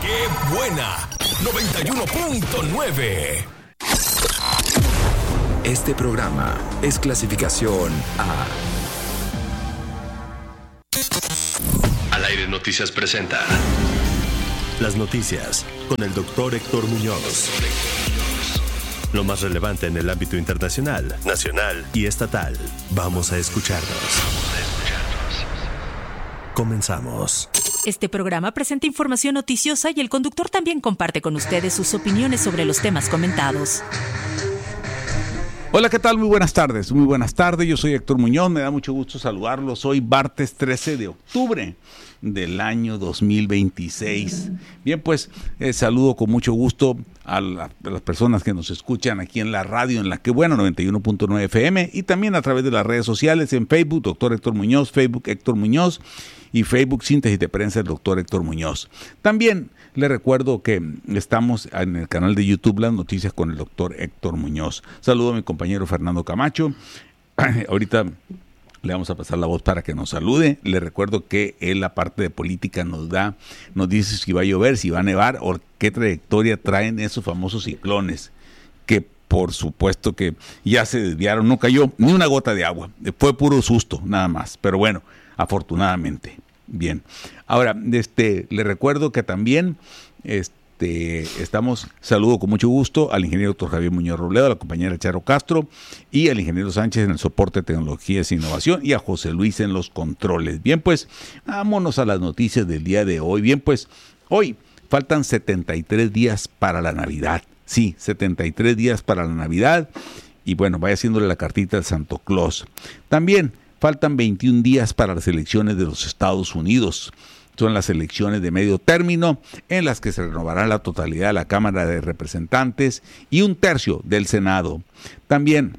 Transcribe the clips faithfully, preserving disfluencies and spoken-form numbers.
¡Qué buena! noventa y uno punto nueve. Este programa es clasificación A. Al Aire Noticias presenta las noticias con el doctor Héctor Muñoz. Lo más relevante en el ámbito internacional, nacional y estatal. Vamos a escucharnos. Vamos a escucharnos. Comenzamos. Este programa presenta información noticiosa y el conductor también comparte con ustedes sus opiniones sobre los temas comentados. Hola, ¿qué tal? Muy buenas tardes, muy buenas tardes. Yo soy Héctor Muñoz, me da mucho gusto saludarlos. Hoy martes trece de octubre del año dos mil veintiséis. Bien, pues eh, saludo con mucho gusto a, la, a las personas que nos escuchan aquí en la radio, en la que bueno, noventa y uno punto nueve F M, y también a través de las redes sociales, en Facebook, doctor Héctor Muñoz, Facebook Héctor Muñoz, y Facebook Síntesis de Prensa, el doctor Héctor Muñoz. También le recuerdo que estamos en el canal de YouTube Las Noticias con el doctor Héctor Muñoz. Saludo a mi compañero Fernando Camacho. Ahorita le vamos a pasar la voz para que nos salude. Le recuerdo que en la parte de política nos da, nos dice si va a llover, si va a nevar o qué trayectoria traen esos famosos ciclones, que por supuesto que ya se desviaron, no cayó ni una gota de agua, fue puro susto nada más, pero bueno, afortunadamente. Bien, ahora este, le recuerdo que también este, estamos, saludo con mucho gusto al ingeniero doctor Javier Muñoz Robledo, a la compañera Charo Castro y al ingeniero Sánchez en el soporte de tecnologías e innovación y a José Luis en los controles. Bien, pues vámonos a las noticias del día de hoy. Bien, pues hoy faltan setenta y tres días para la Navidad. Sí, setenta y tres días para la Navidad y bueno, vaya haciéndole la cartita al Santo Claus. También faltan veintiún días para las elecciones de los Estados Unidos. Son las elecciones de medio término en las que se renovará la totalidad de la Cámara de Representantes y un tercio del Senado. También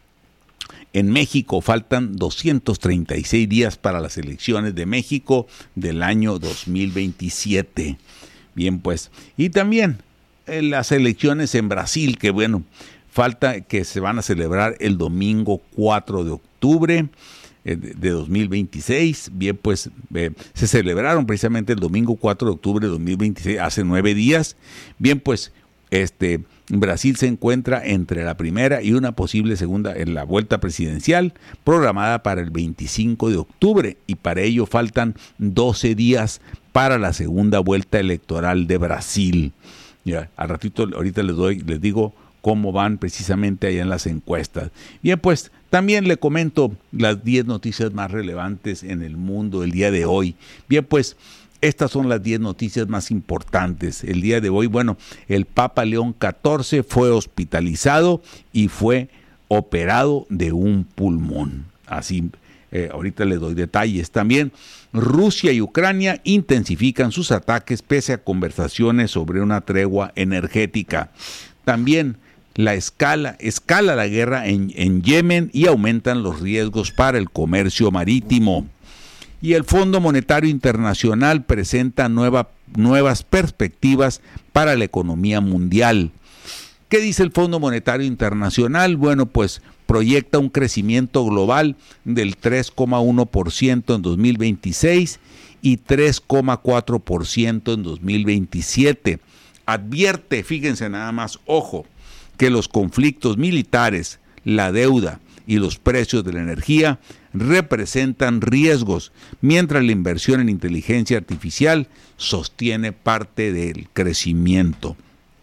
en México faltan doscientos treinta y seis días para las elecciones de México del año dos mil veintisiete. Bien, pues, y también en las elecciones en Brasil, que bueno, falta que se van a celebrar el domingo cuatro de octubre de dos mil veintiséis. Bien, pues eh, se celebraron precisamente el domingo cuatro de octubre de dos mil veintiséis, hace nueve días. Bien, pues este Brasil se encuentra entre la primera y una posible segunda en la vuelta presidencial programada para el veinticinco de octubre y para ello faltan doce días para la segunda vuelta electoral de Brasil. Ya, al ratito, ahorita les doy, les digo cómo van precisamente allá en las encuestas. Bien, pues también le comento las diez noticias más relevantes en el mundo el día de hoy. Bien, pues estas son las diez noticias más importantes. El día de hoy, bueno, el Papa León catorce fue hospitalizado y fue operado de un pulmón. Así, eh, ahorita les doy detalles. También Rusia y Ucrania intensifican sus ataques pese a conversaciones sobre una tregua energética. También la escala, escala la guerra en, en Yemen y aumentan los riesgos para el comercio marítimo. Y el Fondo Monetario Internacional presenta nueva, nuevas perspectivas para la economía mundial. ¿Qué dice el Fondo Monetario Internacional? Bueno, pues proyecta un crecimiento global del tres coma uno por ciento en dos mil veintiséis y tres coma cuatro por ciento en dos mil veintisiete. Advierte, fíjense nada más, ojo, que los conflictos militares, la deuda y los precios de la energía representan riesgos, mientras la inversión en inteligencia artificial sostiene parte del crecimiento.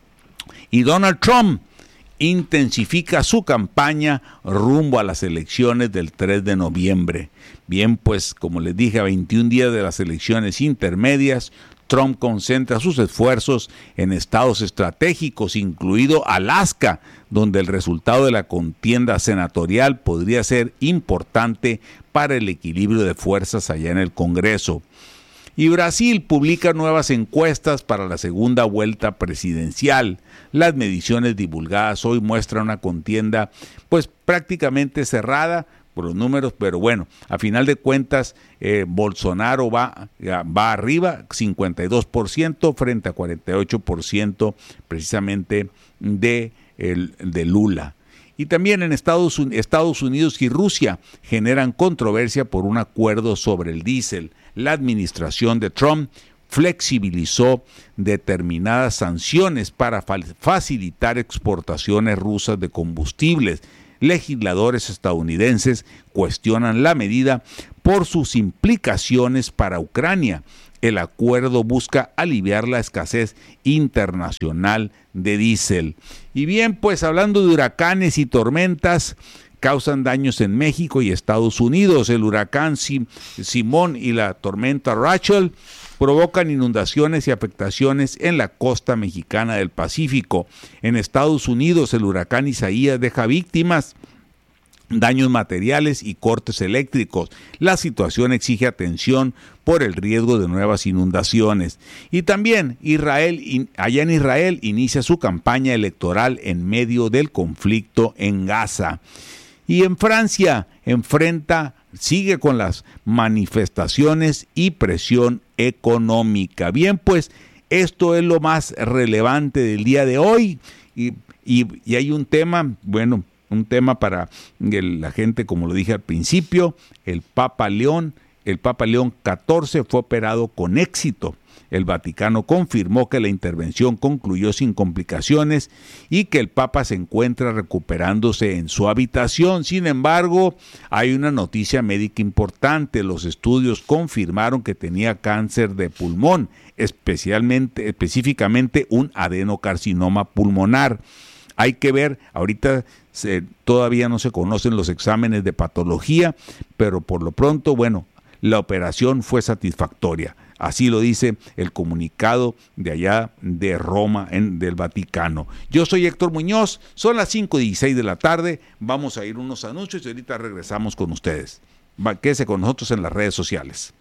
Y Donald Trump intensifica su campaña rumbo a las elecciones del tres de noviembre. Bien, pues como les dije, a veintiún días de las elecciones intermedias, Trump concentra sus esfuerzos en estados estratégicos, incluido Alaska, donde el resultado de la contienda senatorial podría ser importante para el equilibrio de fuerzas allá en el Congreso. Y Brasil publica nuevas encuestas para la segunda vuelta presidencial. Las mediciones divulgadas hoy muestran una contienda pues prácticamente cerrada por los números, pero bueno, a final de cuentas eh, Bolsonaro va, va arriba, cincuenta y dos por ciento frente a cuarenta y ocho por ciento precisamente de, el, de Lula. Y también en Estados, Estados Unidos y Rusia generan controversia por un acuerdo sobre el diésel. La administración de Trump flexibilizó determinadas sanciones para facilitar exportaciones rusas de combustibles. Legisladores estadounidenses cuestionan la medida por sus implicaciones para Ucrania. El acuerdo busca aliviar la escasez internacional de diésel. Y bien, pues hablando de huracanes y tormentas, causan daños en México y Estados Unidos. El huracán Simón y la tormenta Rachel provocan inundaciones y afectaciones en la costa mexicana del Pacífico. En Estados Unidos, el huracán Isaías deja víctimas, daños materiales y cortes eléctricos. La situación exige atención por el riesgo de nuevas inundaciones. Y también Israel, allá en Israel, inicia su campaña electoral en medio del conflicto en Gaza. Y en Francia enfrenta, sigue con las manifestaciones y presión económica. Bien, pues esto es lo más relevante del día de hoy. Y, y, y hay un tema, bueno, un tema para el, la gente, como lo dije al principio, el Papa León, el Papa León catorce fue operado con éxito. El Vaticano confirmó que la intervención concluyó sin complicaciones y que el Papa se encuentra recuperándose en su habitación. Sin embargo, hay una noticia médica importante. Los estudios confirmaron que tenía cáncer de pulmón, especialmente, específicamente un adenocarcinoma pulmonar. Hay que ver, ahorita se, todavía no se conocen los exámenes de patología, pero por lo pronto, bueno, la operación fue satisfactoria. Así lo dice el comunicado de allá de Roma, en, del Vaticano. Yo soy Héctor Muñoz, son las cinco y dieciséis de la tarde, vamos a ir unos anuncios y ahorita regresamos con ustedes. Quédese con nosotros en las redes sociales.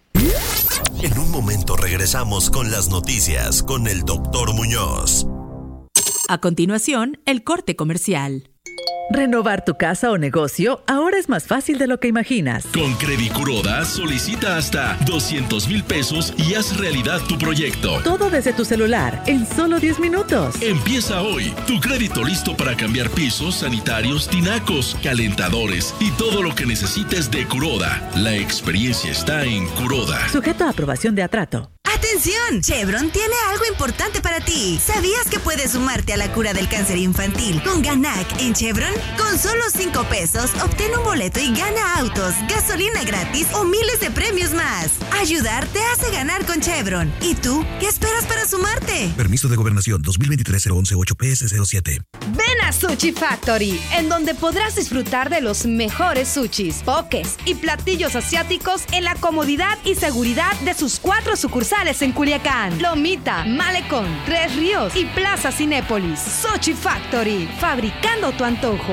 En un momento regresamos con las noticias con el doctor Muñoz. A continuación, el corte comercial. Renovar tu casa o negocio ahora es más fácil de lo que imaginas. Con Credicuroda solicita hasta doscientos mil pesos y haz realidad tu proyecto. Todo desde tu celular, en solo diez minutos. Empieza hoy. Tu crédito listo para cambiar pisos, sanitarios, tinacos, calentadores y todo lo que necesites de Curoda. La experiencia está en Curoda. Sujeto a aprobación de Atrato. ¡Atención! Chevron tiene algo importante para ti. ¿Sabías que puedes sumarte a la cura del cáncer infantil con Ganac en Chevron? Con solo cinco pesos, obtén un boleto y gana autos, gasolina gratis o miles de premios más. Ayudar te hace ganar con Chevron. ¿Y tú? ¿Qué esperas para sumarte? Permiso de Gobernación dos mil veintitrés cero once ocho P S cero siete. Ven a Sushi Factory, en donde podrás disfrutar de los mejores sushis, pokés y platillos asiáticos en la comodidad y seguridad de sus cuatro sucursales en Culiacán, Lomita, Malecón, Tres Ríos y Plaza Cinépolis. Sushi Factory, fabricando tu antojo.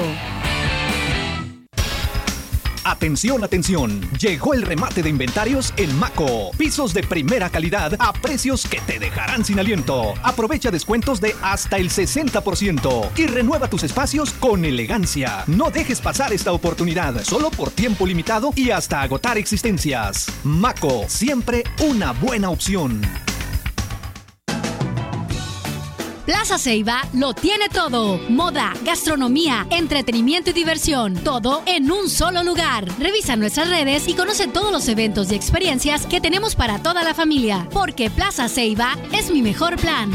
Atención, atención, llegó el remate de inventarios en Maco. Pisos de primera calidad a precios que te dejarán sin aliento. Aprovecha descuentos de hasta el sesenta por ciento y renueva tus espacios con elegancia. No dejes pasar esta oportunidad, solo por tiempo limitado y hasta agotar existencias. Maco, siempre una buena opción. Plaza Ceiba lo tiene todo. Moda, gastronomía, entretenimiento y diversión. Todo en un solo lugar. Revisa nuestras redes y conoce todos los eventos y experiencias que tenemos para toda la familia. Porque Plaza Ceiba es mi mejor plan.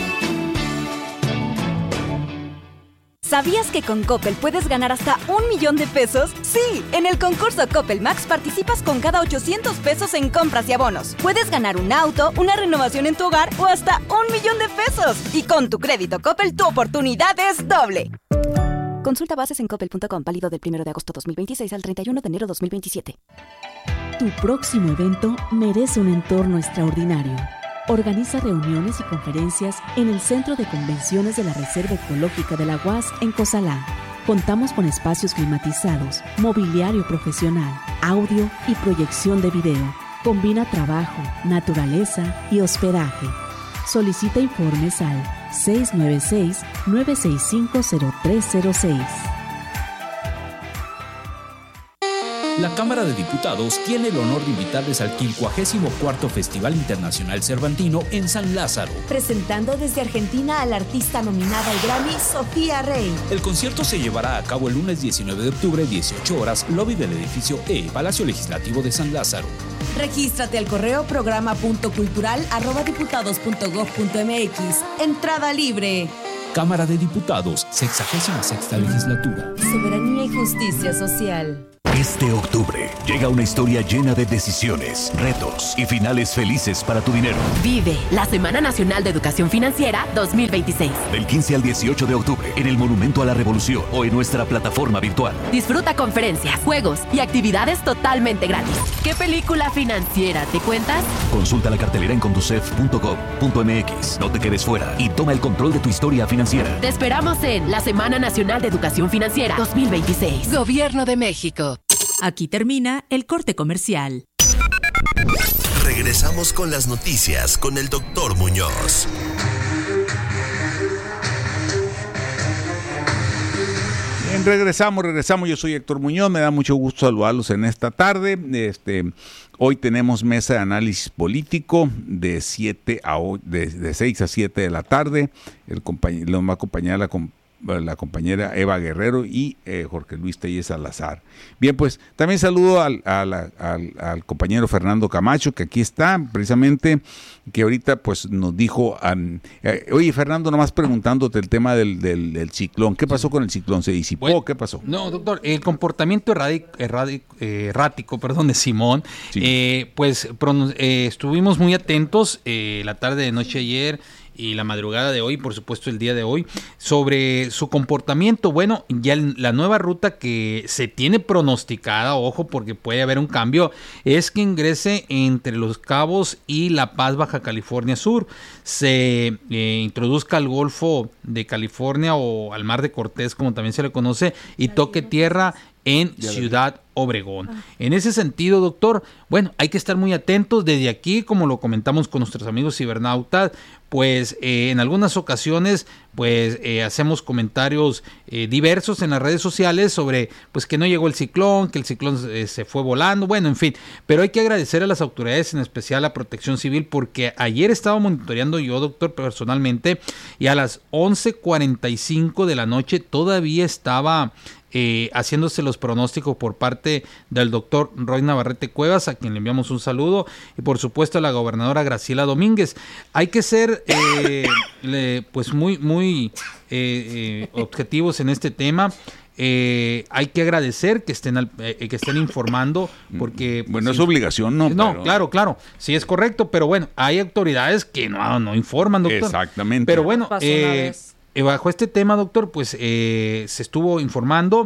¿Sabías que con Coppel puedes ganar hasta un millón de pesos? Sí, en el concurso Coppel Max participas con cada ochocientos pesos en compras y abonos. Puedes ganar un auto, una renovación en tu hogar o hasta un millón de pesos. Y con tu crédito Coppel, tu oportunidad es doble. Consulta bases en coppel punto com, válido del primero de agosto dos mil veintiséis al treinta y uno de enero dos mil veintisiete. Tu próximo evento merece un entorno extraordinario. Organiza reuniones y conferencias en el Centro de Convenciones de la Reserva Ecológica de la U A S en Cozalá. Contamos con espacios climatizados, mobiliario profesional, audio y proyección de video. Combina trabajo, naturaleza y hospedaje. Solicita informes al seis nueve seis, nueve seis cinco, cero tres cero seis. La Cámara de Diputados tiene el honor de invitarles al quincuagésimo cuarto Festival Internacional Cervantino en San Lázaro. Presentando desde Argentina a la artista nominada al Grammy, Sofía Rey. El concierto se llevará a cabo el lunes diecinueve de octubre, dieciocho horas, lobby del edificio E, Palacio Legislativo de San Lázaro. Regístrate al correo programa punto cultural arroba diputados punto gob punto mx. Entrada libre. Cámara de Diputados, sexagésima sexta legislatura. Soberanía y justicia social. Este octubre llega una historia llena de decisiones, retos y finales felices para tu dinero. Vive la Semana Nacional de Educación Financiera dos mil veintiséis. Del quince al dieciocho de octubre en el Monumento a la Revolución o en nuestra plataforma virtual. Disfruta conferencias, juegos y actividades totalmente gratis. ¿Qué película financiera te cuentas? Consulta la cartelera en conducef punto gob punto mx. No te quedes fuera y toma el control de tu historia financiera. Te esperamos en la Semana Nacional de Educación Financiera dos mil veintiséis. Gobierno de México. Aquí termina el corte comercial. Regresamos con las noticias con el doctor Muñoz. Bien, regresamos, regresamos. Yo soy Héctor Muñoz. Me da mucho gusto saludarlos en esta tarde. Este, hoy tenemos mesa de análisis político de siete a de, de seis a siete de la tarde. El compañ- nos va a acompañar la compañera. la compañera Eva Guerrero y eh, Jorge Luis Tellez Salazar. Bien, pues también saludo al, al, al, al compañero Fernando Camacho, que aquí está precisamente, que ahorita pues nos dijo, um, eh, oye Fernando, nomás preguntándote el tema del, del, del ciclón, ¿qué pasó con el ciclón? ¿Se disipó? Bueno, ¿qué pasó? No, doctor, el comportamiento errático, errático, eh, errático perdón, de Simón, sí. eh, pues eh, estuvimos muy atentos eh, la tarde de noche ayer y la madrugada de hoy, por supuesto el día de hoy, sobre su comportamiento. Bueno, ya la nueva ruta que se tiene pronosticada, ojo, porque puede haber un cambio, es que ingrese entre Los Cabos y La Paz, Baja California Sur, se eh, introduzca al Golfo de California o al Mar de Cortés, como también se le conoce, y toque tierra en Ciudad Obregón. En ese sentido, doctor, bueno, hay que estar muy atentos desde aquí, como lo comentamos con nuestros amigos cibernautas, pues eh, en algunas ocasiones pues eh, hacemos comentarios eh, diversos en las redes sociales sobre pues que no llegó el ciclón, que el ciclón eh, se fue volando, bueno, en fin, pero hay que agradecer a las autoridades, en especial a Protección Civil, porque ayer estaba monitoreando yo, doctor, personalmente, y a las once cuarenta y cinco de la noche todavía estaba Eh, haciéndose los pronósticos por parte del doctor Roy Navarrete Cuevas, a quien le enviamos un saludo, y por supuesto a la gobernadora Graciela Domínguez. Hay que ser eh, le, pues muy muy eh, eh, objetivos en este tema. Eh, hay que agradecer que estén al, eh, que estén informando, porque pues, bueno, es sí, obligación, ¿no? No, pero... claro, claro, sí es correcto, pero bueno, hay autoridades que no, no informan, doctor. Exactamente. Pero bueno, eh, bajo este tema, doctor, pues eh, se estuvo informando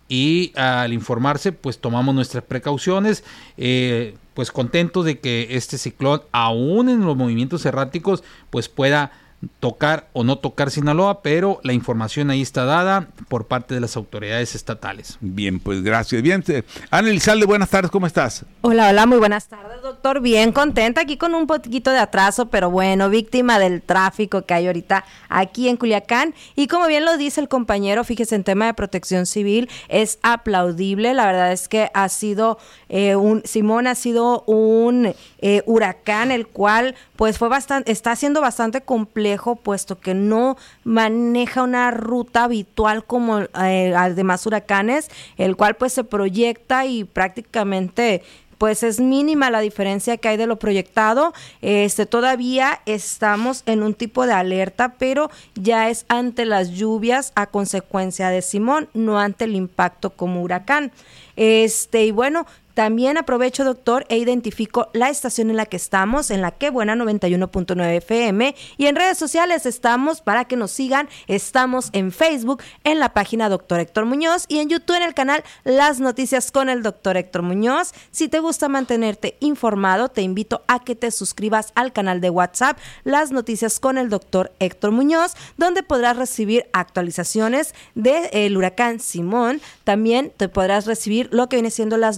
y al informarse, pues tomamos nuestras precauciones, eh, pues contentos de que este ciclón, aún en los movimientos erráticos, pues pueda tocar o no tocar Sinaloa, pero la información ahí está dada por parte de las autoridades estatales. Bien, pues gracias. Bien, Ana Elizalde, buenas tardes, ¿cómo estás? Hola, hola, muy buenas tardes, doctor. Bien contenta, aquí con un poquito de atraso, pero bueno, víctima del tráfico que hay ahorita aquí en Culiacán. Y como bien lo dice el compañero, fíjese, en tema de Protección Civil, es aplaudible. La verdad es que ha sido eh, un, Simón ha sido un eh, huracán, el cual pues fue bastante, está siendo bastante complejo, puesto que no maneja una ruta habitual como eh, a demás huracanes, el cual pues se proyecta y prácticamente pues es mínima la diferencia que hay de lo proyectado. Este, todavía estamos en un tipo de alerta, pero ya es ante las lluvias a consecuencia de Simón, no ante el impacto como huracán. Este, y bueno, también aprovecho, doctor, e identifico la estación en la que estamos, en la Que Buena noventa y uno punto nueve F M, y en redes sociales estamos para que nos sigan. Estamos en Facebook, en la página doctor Héctor Muñoz, y en YouTube en el canal Las Noticias con el doctor Héctor Muñoz. Si te gusta mantenerte informado, te invito a que te suscribas al canal de WhatsApp Las Noticias con el doctor Héctor Muñoz, donde podrás recibir actualizaciones del huracán Simón. También te podrás recibir lo que viene siendo las noticias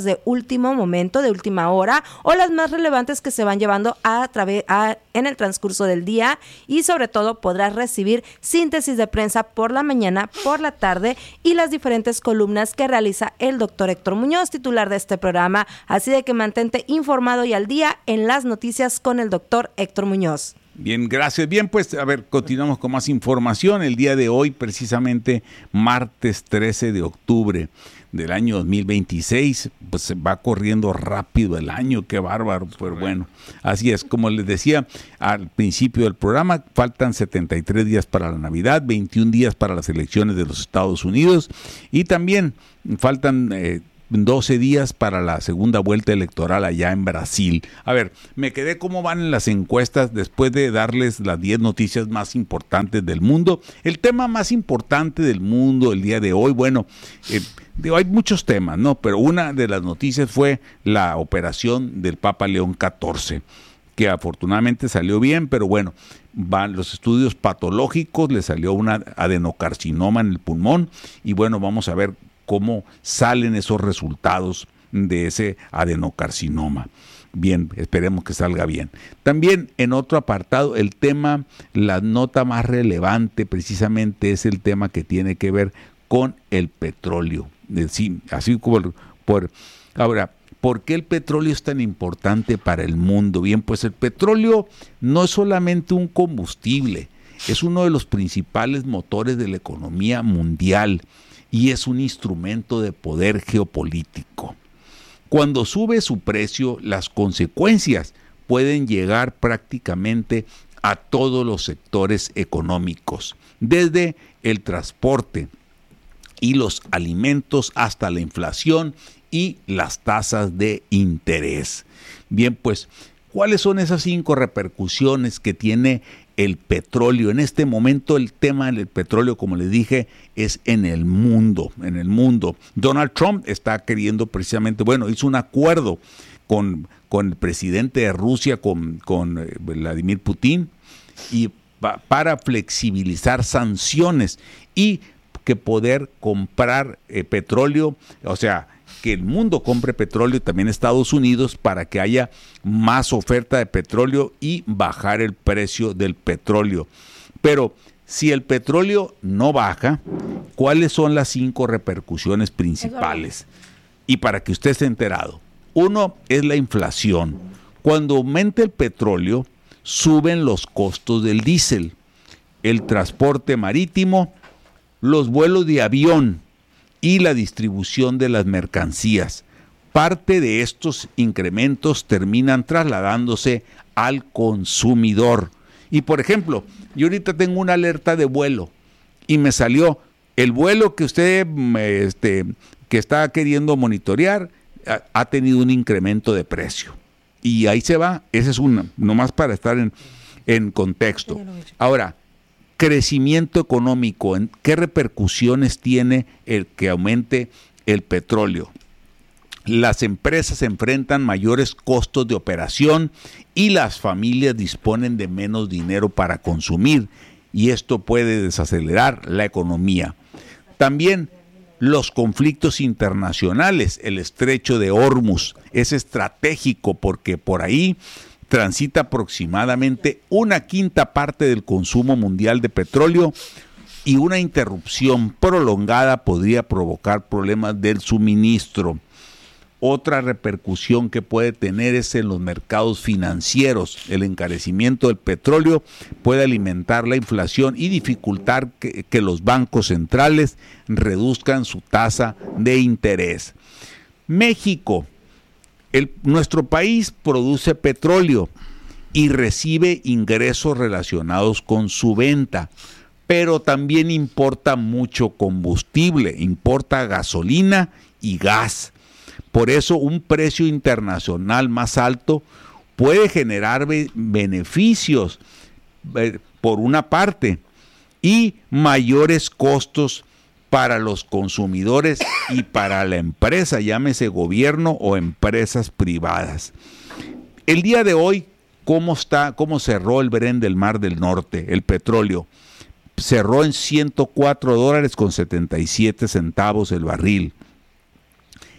de último momento, de última hora, o las más relevantes que se van llevando a través a, en el transcurso del día, y sobre todo podrás recibir síntesis de prensa por la mañana, por la tarde y las diferentes columnas que realiza el doctor Héctor Muñoz, titular de este programa. Así de que mantente informado y al día en las noticias con el doctor Héctor Muñoz. Bien, gracias. Bien, pues a ver, continuamos con más información. El día de hoy, precisamente martes trece de octubre del año dos mil veintiséis, pues se va corriendo rápido el año, qué bárbaro, pues bueno, así es, como les decía al principio del programa, faltan setenta y tres días para la Navidad, veintiún días para las elecciones de los Estados Unidos y también faltan eh, doce días para la segunda vuelta electoral allá en Brasil. A ver, me quedé cómo van en las encuestas después de darles las diez noticias más importantes del mundo. El tema más importante del mundo el día de hoy, bueno, eh, hay muchos temas, ¿no? Pero una de las noticias fue la operación del Papa León catorce, que afortunadamente salió bien, pero bueno, van los estudios patológicos, le salió una adenocarcinoma en el pulmón y bueno, vamos a ver cómo salen esos resultados de ese adenocarcinoma. Bien, esperemos que salga bien. También en otro apartado, el tema, la nota más relevante precisamente es el tema que tiene que ver con el petróleo. Sí, así como por ahora, ¿por qué el petróleo es tan importante para el mundo? Bien, pues el petróleo no es solamente un combustible, es uno de los principales motores de la economía mundial y es un instrumento de poder geopolítico. Cuando sube su precio, las consecuencias pueden llegar prácticamente a todos los sectores económicos, desde el transporte y los alimentos hasta la inflación y las tasas de interés. Bien, pues, ¿cuáles son esas cinco repercusiones que tiene el petróleo? En este momento el tema del petróleo, como les dije, es en el mundo, en el mundo. Donald Trump está queriendo precisamente, bueno, hizo un acuerdo con, con el presidente de Rusia, con, con Vladimir Putin, y pa, para flexibilizar sanciones y que poder comprar eh, petróleo, o sea, que el mundo compre petróleo, también Estados Unidos, para que haya más oferta de petróleo y bajar el precio del petróleo. Pero si el petróleo no baja, ¿cuáles son las cinco repercusiones principales? Y para que usted esté enterado, uno es la inflación. Cuando aumenta el petróleo, suben los costos del diésel, el transporte marítimo, los vuelos de avión y la distribución de las mercancías. Parte de estos incrementos terminan trasladándose al consumidor. Y por ejemplo, yo ahorita tengo una alerta de vuelo y me salió el vuelo que usted este, que está queriendo monitorear ha, ha tenido un incremento de precio. Y ahí se va, ese es una, nomás para estar en, en contexto. Ahora, crecimiento económico, ¿qué repercusiones tiene el que aumente el petróleo? Las empresas enfrentan mayores costos de operación y las familias disponen de menos dinero para consumir, y esto puede desacelerar la economía. También los conflictos internacionales, el estrecho de Hormuz es estratégico porque por ahí transita aproximadamente una quinta parte del consumo mundial de petróleo y una interrupción prolongada podría provocar problemas del suministro. Otra repercusión que puede tener es en los mercados financieros. El encarecimiento del petróleo puede alimentar la inflación y dificultar que, que los bancos centrales reduzcan su tasa de interés. México. El, nuestro país produce petróleo y recibe ingresos relacionados con su venta, pero también importa mucho combustible, importa gasolina y gas. Por eso un precio internacional más alto puede generar be- beneficios eh, por una parte y mayores costos para los consumidores y para la empresa, llámese gobierno o empresas privadas. El día de hoy, ¿cómo está, cómo cerró el Brent del Mar del Norte, el petróleo? Cerró en ciento cuatro dólares con setenta y siete centavos el barril.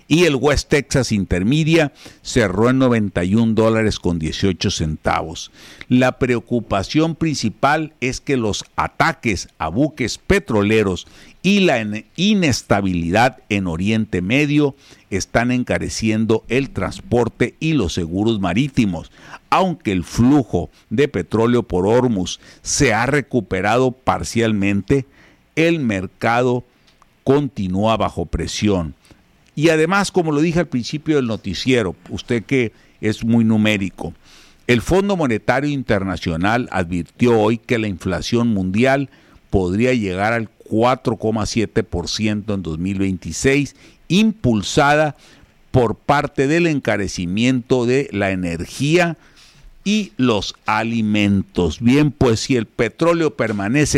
y el West Texas Intermedia cerró en noventa y un dólares con dieciocho centavos. La preocupación principal es que los ataques a buques petroleros y la inestabilidad en Oriente Medio están encareciendo el transporte y los seguros marítimos. Aunque el flujo de petróleo por Hormuz se ha recuperado parcialmente, el mercado continúa bajo presión. Y además, como lo dije al principio del noticiero, usted que es muy numérico, el Fondo Monetario Internacional advirtió hoy que la inflación mundial podría llegar al cuatro coma siete por ciento en dos mil veintiséis, impulsada por parte del encarecimiento de la energía y los alimentos. Bien, pues si el petróleo permanece